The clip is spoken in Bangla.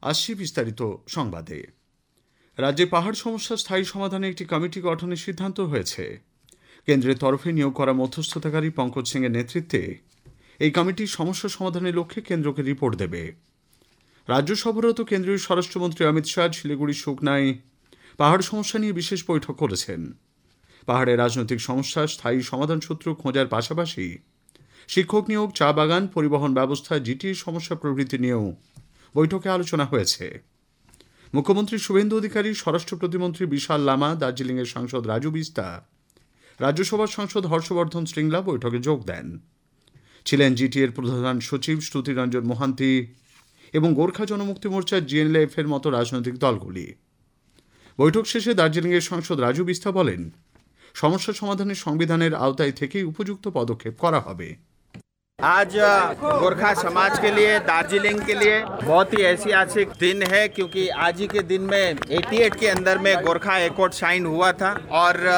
আসছি বিস্তারিত সংবাদে। রাজ্যে পাহাড় সমস্যার স্থায়ী সমাধানে একটি কমিটি গঠনের সিদ্ধান্ত হয়েছে। কেন্দ্রের তরফে নিয়োগ করা মধ্যস্থতাকারী পঙ্কজ সিং এর নেতৃত্বে এই কমিটি সমস্যা সমাধানের লক্ষ্যে কেন্দ্রকে রিপোর্ট দেবে। রাজ্য সফররত কেন্দ্রীয় স্বরাষ্ট্রমন্ত্রী অমিত শাহ শিলিগুড়ির সুকনায় পাহাড় সমস্যা নিয়ে বিশেষ বৈঠক করেছেন। পাহাড়ের রাজনৈতিক সমস্যা স্থায়ী সমাধান সূত্র খোঁজার পাশাপাশি শিক্ষক নিয়োগ, চা বাগান, পরিবহন ব্যবস্থা, জিটিএ সমস্যা প্রভৃতি নিয়েও বৈঠকে আলোচনা হয়েছে। মুখ্যমন্ত্রী শুভেন্দু অধিকারী, স্বরাষ্ট্র প্রতিমন্ত্রী বিশাল লামা, দার্জিলিংয়ের সাংসদ রাজু বিস্তা, রাজ্যসভার সাংসদ হর্ষবর্ধন শ্রীংলা বৈঠকে যোগ দেন। ছিলেন জিটিএর প্রধান সচিব শ্রুতিরঞ্জন মোহান্তি এবং গোর্খা জনমুক্তি মোর্চার জিএনএলএফ এর মতো রাজনৈতিক দলগুলি। বৈঠক শেষে দার্জিলিংয়ের সাংসদ রাজু বিস্তা বলেন, সমস্যা সমাধানে সংবিধানের আওতায় থেকেই উপযুক্ত পদক্ষেপ করা হবে। आज गोरखा समाज के लिए, दार्जिलिंग के लिए बहुत ही ऐतिहासिक दिन है, क्योंकि आज ही के दिन में 88 के अंदर में गोरखा एकॉर्ड साइन हुआ था और